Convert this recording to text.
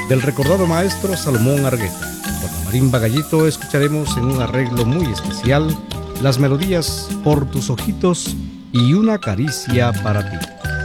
del recordado maestro Salomón Argueta. Con la marimba Gallito escucharemos en un arreglo muy especial las melodías Por tus ojitos y Una caricia para ti.